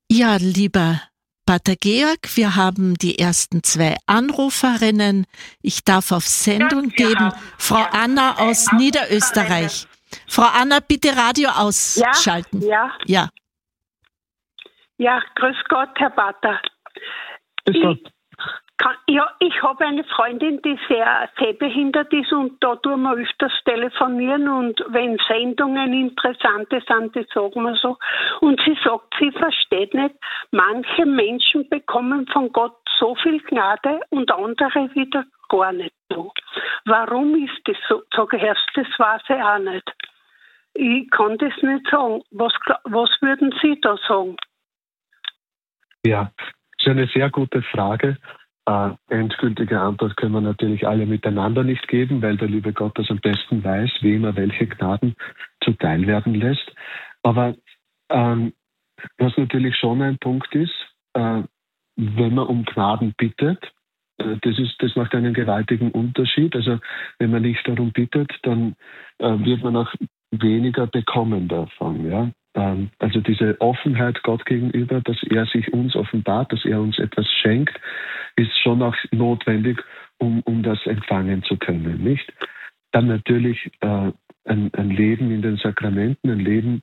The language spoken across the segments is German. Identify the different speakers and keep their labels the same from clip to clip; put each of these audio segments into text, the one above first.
Speaker 1: Ja, lieber Pater Georg, wir haben die ersten 2 Anruferinnen. Ich darf auf Sendung geben. Frau Anna aus Niederösterreich. Frau Anna, bitte Radio ausschalten. Ja.
Speaker 2: Ja, grüß Gott, Herr Pater.
Speaker 3: Grüß Gott.
Speaker 2: Ich habe eine Freundin, die sehr sehbehindert ist und da tun wir öfters telefonieren und wenn Sendungen interessante sind, die sagen wir so. Und sie sagt, sie versteht nicht, manche Menschen bekommen von Gott so viel Gnade und andere wieder gar nicht so. Warum ist das so? Sag ich erst, das weiß ich auch nicht. Ich kann das nicht sagen. Was würden Sie da sagen?
Speaker 3: Ja, das ist eine sehr gute Frage. Endgültige Antwort können wir natürlich alle miteinander nicht geben, weil der liebe Gott das am besten weiß, wem er welche Gnaden zuteil werden lässt. Aber was natürlich schon ein Punkt ist, wenn man um Gnaden bittet, das macht einen gewaltigen Unterschied. Also wenn man nicht darum bittet, dann wird man auch weniger bekommen davon. Ja? Also diese Offenheit Gott gegenüber, dass er sich uns offenbart, dass er uns etwas schenkt, ist schon auch notwendig, um das empfangen zu können. Nicht? Dann natürlich ein Leben in den Sakramenten, ein Leben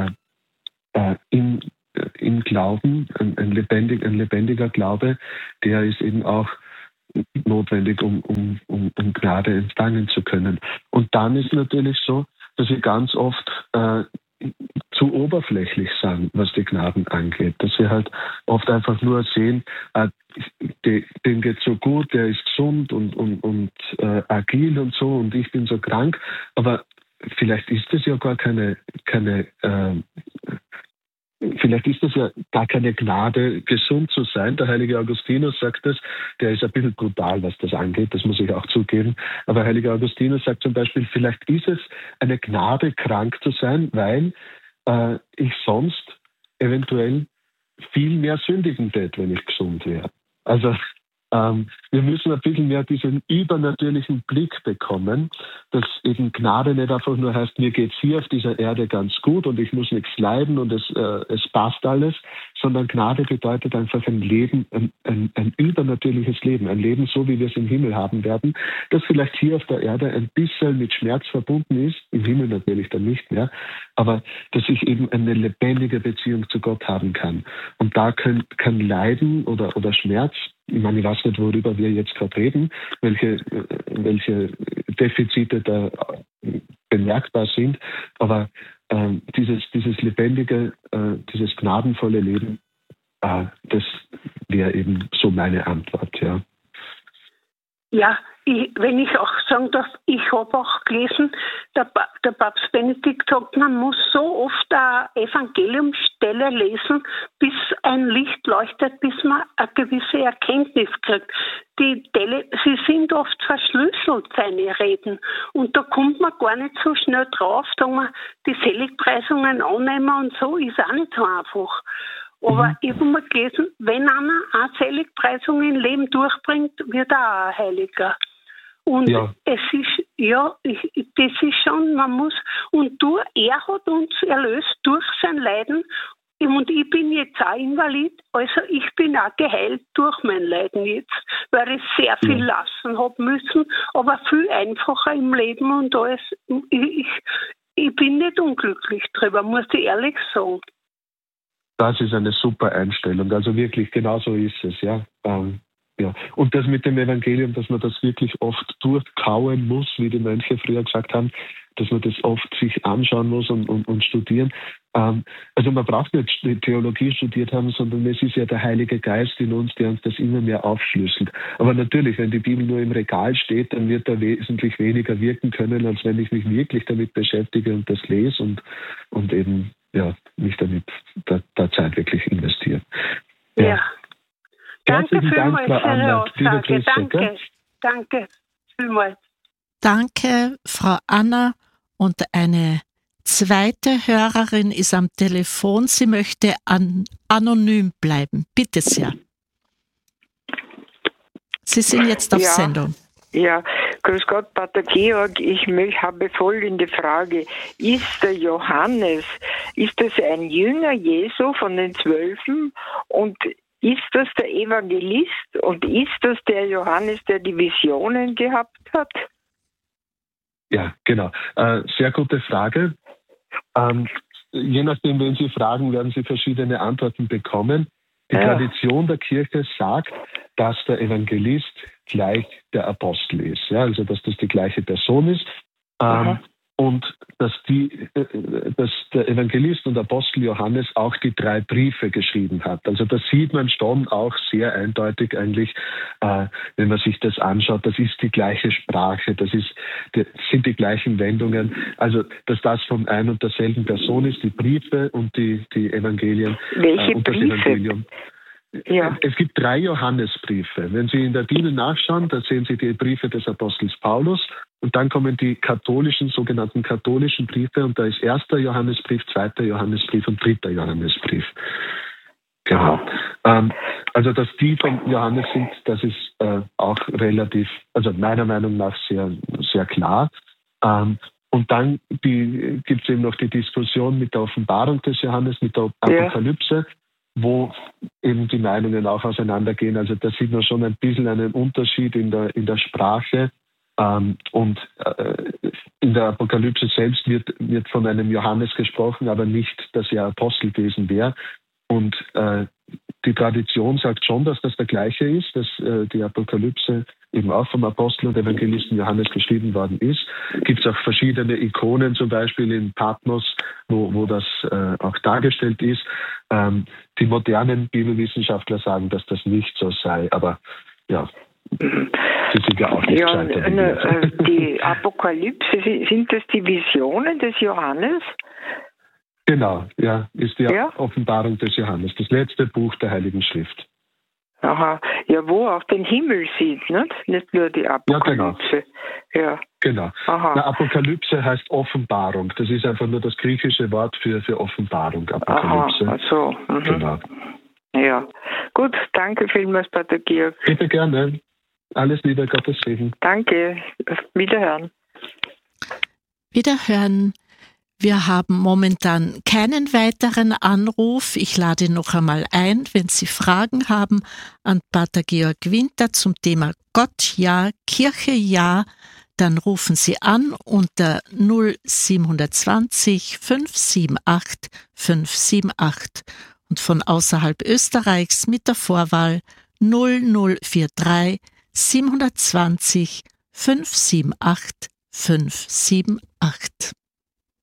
Speaker 3: im Glauben, ein lebendiger Glaube, der ist eben auch notwendig, um Gnade empfangen zu können. Und dann ist natürlich so, dass wir ganz oft zu oberflächlich sind, was die Gnaden angeht. Dass wir halt oft einfach nur sehen, dem geht so gut, der ist gesund und agil und so und ich bin so krank. Aber vielleicht ist es ja gar vielleicht ist es ja gar keine Gnade, gesund zu sein. Der heilige Augustinus sagt das, der ist ein bisschen brutal, was das angeht, das muss ich auch zugeben. Aber heiliger Augustinus sagt zum Beispiel, vielleicht ist es eine Gnade, krank zu sein, weil ich sonst eventuell viel mehr sündigen tät, wenn ich gesund wäre. Also wir müssen ein bisschen mehr diesen übernatürlichen Blick bekommen, dass eben Gnade nicht einfach nur heißt, mir geht's hier auf dieser Erde ganz gut und ich muss nichts leiden und es passt alles, sondern Gnade bedeutet einfach ein Leben, ein übernatürliches Leben, ein Leben so, wie wir es im Himmel haben werden, das vielleicht hier auf der Erde ein bisschen mit Schmerz verbunden ist, im Himmel natürlich dann nicht mehr, aber dass ich eben eine lebendige Beziehung zu Gott haben kann. Und da kann Leiden oder Schmerz, ich meine, ich weiß nicht, worüber wir jetzt gerade reden, welche Defizite da bemerkbar sind, aber dieses lebendige, dieses gnadenvolle Leben, das wäre eben so meine Antwort, ja.
Speaker 2: Ja, wenn ich auch sagen darf, ich habe auch gelesen, der Papst Benedikt sagt, man muss so oft eine Evangeliumsstelle lesen, bis ein Licht leuchtet, bis man eine gewisse Erkenntnis kriegt. Sie sind oft verschlüsselt, seine Reden. Und da kommt man gar nicht so schnell drauf, sagen wir, die Seligpreisungen annehmen und so ist auch nicht so einfach. Aber ich habe mal gelesen, wenn einer eine Seligpreisung im Leben durchbringt, wird er auch ein Heiliger. Und es ist, das ist schon, man muss, er hat uns erlöst durch sein Leiden. Und ich bin jetzt auch Invalid, also ich bin auch geheilt durch mein Leiden jetzt, weil ich sehr viel lassen habe müssen, aber viel einfacher im Leben und alles. Ich bin nicht unglücklich drüber, muss ich ehrlich sagen.
Speaker 3: Das ist eine super Einstellung. Also wirklich, genau so ist es, ja. Ja. Und das mit dem Evangelium, dass man das wirklich oft durchkauen muss, wie die Mönche früher gesagt haben, dass man das oft sich anschauen muss und studieren. Also man braucht nicht die Theologie studiert haben, sondern es ist ja der Heilige Geist in uns, der uns das immer mehr aufschlüsselt. Aber natürlich, wenn die Bibel nur im Regal steht, dann wird da wesentlich weniger wirken können, als wenn ich mich wirklich damit beschäftige und das lese und eben mich damit der Zeit wirklich investieren.
Speaker 2: Ja. Danke vielmals für Ihre Aussage.
Speaker 3: Grüße,
Speaker 2: Danke vielmals.
Speaker 1: Danke, Frau Anna. Und eine zweite Hörerin ist am Telefon. Sie möchte anonym bleiben. Bitte sehr. Sie sind jetzt auf Sendung.
Speaker 4: Ja, Grüß Gott, Pater Georg, habe folgende Frage. Ist der Johannes, ist das ein Jünger Jesu von den 12 und ist das der Evangelist und ist das der Johannes, der die Visionen gehabt hat?
Speaker 3: Ja, genau. Sehr gute Frage. Je nachdem, wen Sie fragen, werden Sie verschiedene Antworten bekommen. Die Tradition der Kirche sagt, dass der Evangelist gleich der Apostel ist. Ja, also, dass das die gleiche Person ist. Und dass der Evangelist und Apostel Johannes auch die 3 Briefe geschrieben hat. Also das sieht man schon auch sehr eindeutig eigentlich, wenn man sich das anschaut. Das ist die gleiche Sprache, sind die gleichen Wendungen. Also dass das von ein und derselben Person ist, die Briefe und die Evangelien.
Speaker 4: Welche
Speaker 3: und das
Speaker 4: Briefe?
Speaker 3: Evangelium. Ja. Es gibt 3 Johannesbriefe. Wenn Sie in der Bibel nachschauen, da sehen Sie die Briefe des Apostels Paulus und dann kommen die sogenannten katholischen Briefe und da ist 1. Johannesbrief, 2. Johannesbrief und 3. Johannesbrief. Genau. Also dass die von Johannes sind, das ist auch relativ, also meiner Meinung nach sehr, sehr klar. Und dann gibt es eben noch die Diskussion mit der Offenbarung des Johannes, mit der Apokalypse, wo eben die Meinungen auch auseinandergehen. Also da sieht man schon ein bisschen einen Unterschied in der Sprache. Und in der Apokalypse selbst wird von einem Johannes gesprochen, aber nicht, dass er Apostel gewesen wäre. Und die Tradition sagt schon, dass das der gleiche ist, dass die Apokalypse eben auch vom Apostel und Evangelisten Johannes geschrieben worden ist. Gibt es auch verschiedene Ikonen, zum Beispiel in Patmos, wo das auch dargestellt ist. Die modernen Bibelwissenschaftler sagen, dass das nicht so sei, aber ja, sie sind ja auch nicht gescheitert.
Speaker 4: Die Apokalypse, sind das die Visionen des Johannes?
Speaker 3: Genau, ja, ist die Offenbarung des Johannes, das letzte Buch der Heiligen Schrift.
Speaker 4: Aha, ja, wo auch den Himmel sieht, nicht nur die Apokalypse. Ja,
Speaker 3: genau. Aha. Na, Apokalypse heißt Offenbarung, das ist einfach nur das griechische Wort für Offenbarung, Apokalypse.
Speaker 4: Aha, ach so.
Speaker 3: Genau.
Speaker 4: Ja, gut, danke vielmals, Pater Georg.
Speaker 3: Bitte gerne. Alles Liebe, Gottes Segen.
Speaker 4: Danke, Wiederhören.
Speaker 1: Wiederhören. Wir haben momentan keinen weiteren Anruf. Ich lade noch einmal ein, wenn Sie Fragen haben, an Pater Georg Winter zum Thema Gott ja, Kirche ja, dann rufen Sie an unter 0720 578 578 und von außerhalb Österreichs mit der Vorwahl 0043 720 578 578.